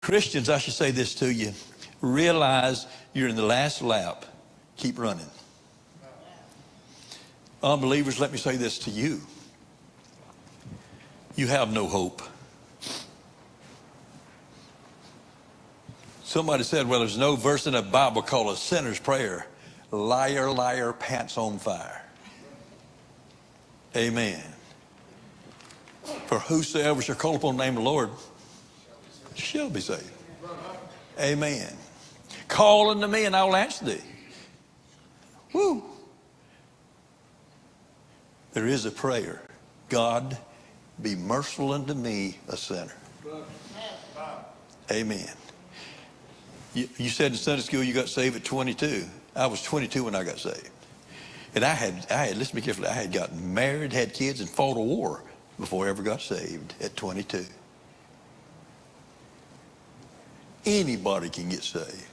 Christians, I should say this to you. Realize you're in the last lap. Keep running. Unbelievers, let me say this to you. You have no hope. Somebody said, well, there's no verse in the Bible called a sinner's prayer. Liar, liar, pants on fire. Amen. For whosoever shall call upon the name of the Lord shall be saved. Amen. Call unto me and I will answer thee. Woo. There is a prayer. God, be merciful unto me, a sinner. Amen. You said in Sunday school you got saved at 22. I was 22 when I got saved. And I had, listen be careful, I had gotten married, had kids, and fought a war before I ever got saved at 22. Anybody can get saved.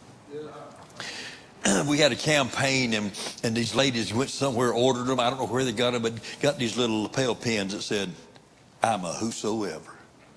We had a campaign, and these ladies went somewhere, ordered them. I don't know where they got them, but got these little lapel pins that said, I'm a whosoever.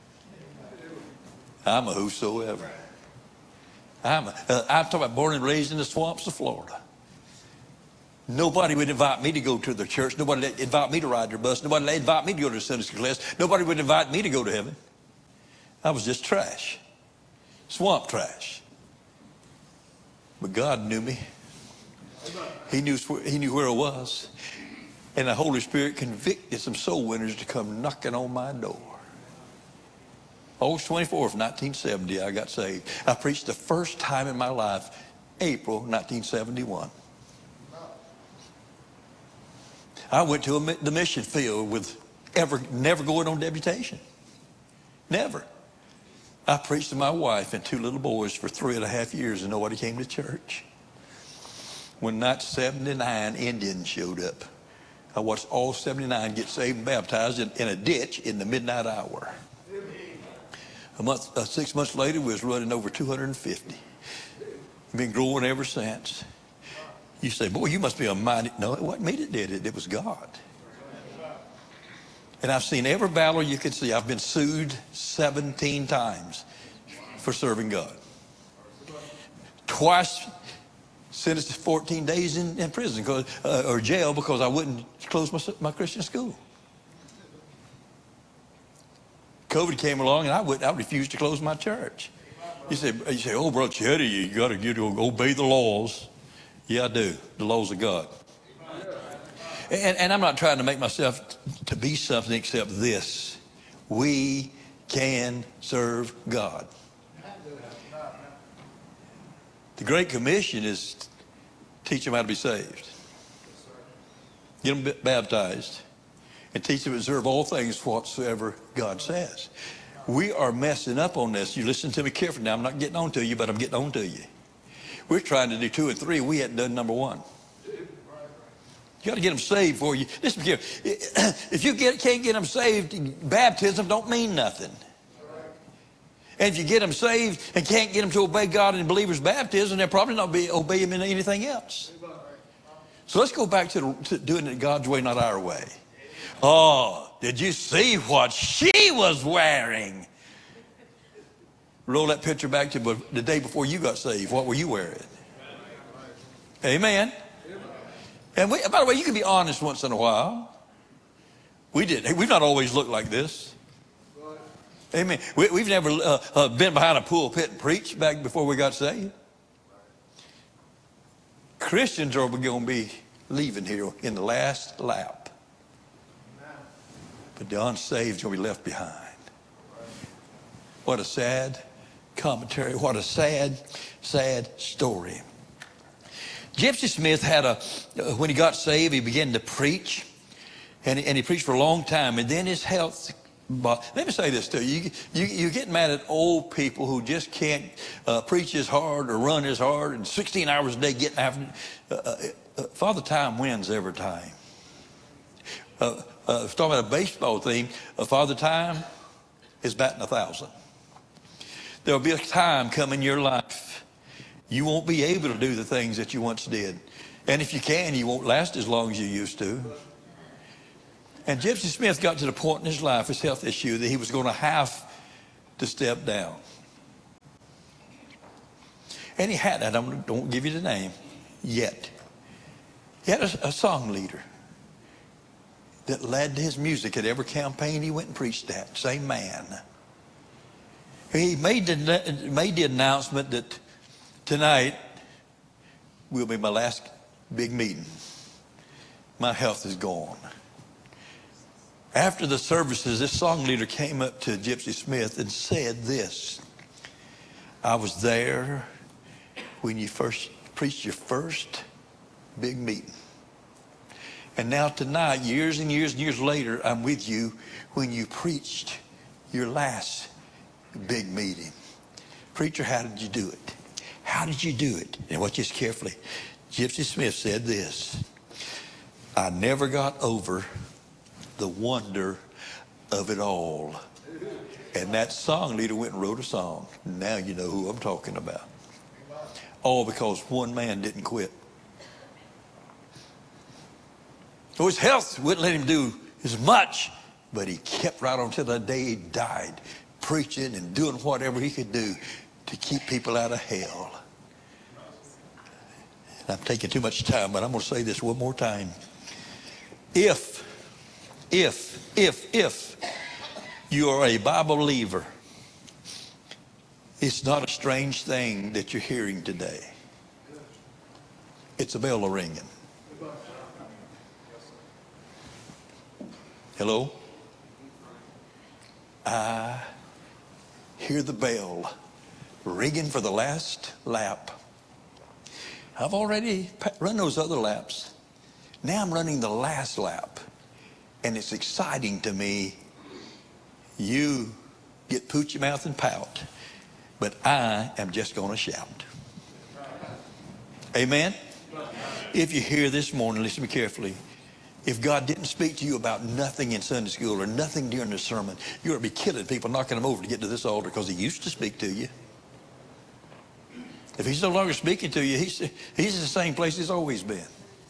I'm a whosoever. I'm talking about born and raised in the swamps of Florida. Nobody would invite me to go to their church. Nobody would invite me to ride their bus. Nobody would invite me to go to the Sunday school class. Nobody would invite me to go to heaven. I was just trash. Swamp trash. But God knew me. He knew where I was. And the Holy Spirit convicted some soul winners to come knocking on my door. August 24th, 1970, I got saved. I preached the first time in my life, April 1971. I went to the mission field with never going on deputation. Never. I preached to my wife and 2 little boys for 3.5 years and nobody came to church. When 79 Indians showed up, I watched all 79 get saved and baptized in a ditch in the midnight hour. 6 months later, we was running over 250. Been growing ever since. You say, boy, you must be a mighty... No, it wasn't me that did it. It was God. And I've seen every battle you can see. I've been sued 17 times for serving God. Twice sentenced to 14 days in prison or jail because I wouldn't close my Christian school. COVID came along and I refused to close my church. You say, oh, Brother Chetty, you got to obey the laws. Yeah, I do. The laws of God. And I'm not trying to make myself to be something except this. We can serve God. The Great Commission is teach them how to be saved. Get them baptized. And teach them to observe all things whatsoever God says. We are messing up on this. You listen to me carefully now. I'm not getting on to you, but I'm getting on to you. We're trying to do 2 and 3. We hadn't done number 1. You got to get them saved for you. Listen here. If you can't get them saved, baptism don't mean nothing. And if you get them saved and can't get them to obey God in believers' baptism, they'll probably not obey Him in anything else. So let's go back to doing it God's way, not our way. Oh, did you see what she was wearing? Roll that picture back to the day before you got saved. What were you wearing? Amen. And by the way, you can be honest once in a while. We've not always looked like this. Amen. We've never been behind a pulpit and preached back before we got saved. Christians are going to be leaving here in the last lap. But the unsaved are going to be left behind. What a sad commentary. What a sad, sad story. Gypsy Smith had when he got saved, he began to preach. And he preached for a long time. And then his health... Let me say this to you. You get mad at old people who just can't preach as hard or run as hard and 16 hours a day getting after Father Time wins every time. Talking about a baseball team, Father Time is batting 1,000. There'll be a time come in your life you won't be able to do the things that you once did. And if you can, you won't last as long as you used to. And Gypsy Smith got to the point in his life, his health issue, that he was going to have to step down. And he had, I don't give you the name yet. He had a song leader that led his music at every campaign he went and preached at. Same man. He made the announcement that tonight will be my last big meeting. My health is gone. After the services, this song leader came up to Gypsy Smith and said this: I was there when you first preached your first big meeting. And now tonight, years and years and years later, I'm with you when you preached your last big meeting. Preacher, how did you do it? How did you do it? And watch this carefully. Gypsy Smith said this: I never got over the wonder of it all. And that song leader went and wrote a song. Now you know who I'm talking about. All because one man didn't quit. So his health wouldn't let him do as much, but he kept right on till the day he died, preaching and doing whatever he could do to keep people out of hell. And I'm taking too much time, but I'm going to say this one more time. If you are a Bible believer, it's not a strange thing that you're hearing today. It's a bell ringing. Hello? I hear the bell ringing for the last lap. I've already run those other laps. Now I'm running the last lap. And it's exciting to me. You get poochy mouth and pout, but I am just going to shout. Amen? If you're here this morning, listen to me carefully. If God didn't speak to you about nothing in Sunday school or nothing during the sermon, you ought to be killing people, knocking them over to get to this altar because he used to speak to you. If he's no longer speaking to you, he's in the same place he's always been.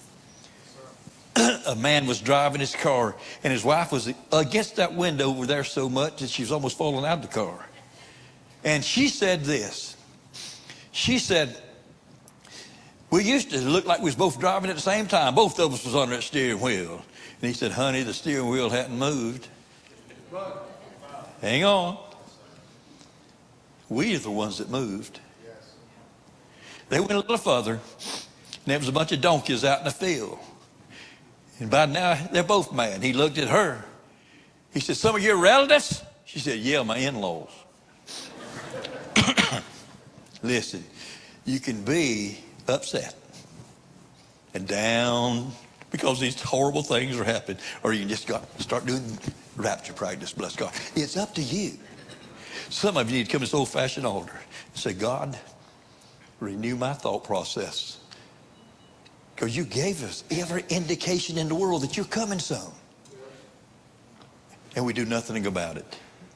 A man was driving his car, and his wife was against that window over there so much that she was almost falling out of the car. And she said this. She said, we used to look like we was both driving at the same time. Both of us was on that steering wheel. And he said, honey, the steering wheel hadn't moved. Hang on. We are the ones that moved. They went a little further, and there was a bunch of donkeys out in the field. And by now, they're both mad. He looked at her. He said, some of your relatives? She said, yeah, my in-laws. Listen, you can be upset and down because these horrible things are happening, or you can just start doing rapture practice, bless God. It's up to you. Some of you need to come to this old-fashioned altar and say, God, renew my thought process. Because you gave us every indication in the world that you're coming soon. And we do nothing about it.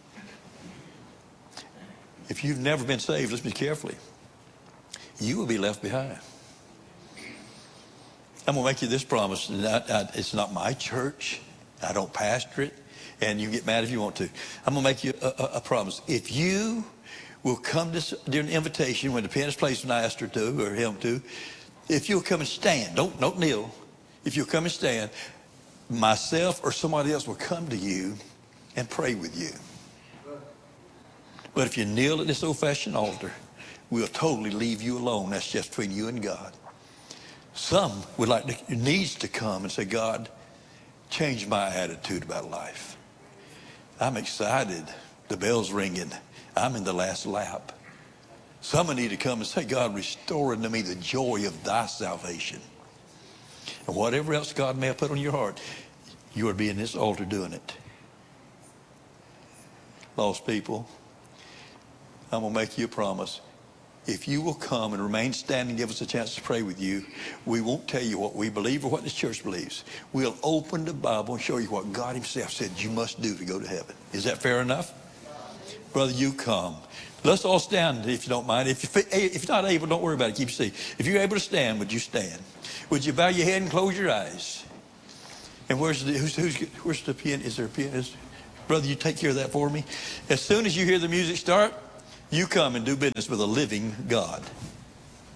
If you've never been saved, listen to me carefully. You will be left behind. I'm going to make you this promise. It's not my church. I don't pastor it. And you get mad if you want to. I'm going to make you a promise. If you will come during the invitation when the pianist plays when I asked her to, or him to, if you'll come and stand, don't kneel. If you'll come and stand, myself or somebody else will come to you and pray with you. But if you kneel at this old-fashioned altar, we'll totally leave you alone. That's just between you and God. Some would needs to come and say, God, change my attitude about life. I'm excited. The bell's ringing. I'm in the last lap. Some need to come and say, God, restore unto me the joy of thy salvation. And whatever else God may have put on your heart, you are being this altar doing it. Lost people, I'm going to make you a promise. If you will come and remain standing and give us a chance to pray with you, we won't tell you what we believe or what this church believes. We'll open the Bible and show you what God himself said you must do to go to heaven. Is that fair enough? Brother, you come. Let's all stand if you don't mind. If you're not able, don't worry about it. Keep your seat. If you're able to stand, would you stand? Would you bow your head and close your eyes? And where's the pianist? Is there a pianist? Brother, you take care of that for me. As soon as you hear the music start, you come and do business with a living God.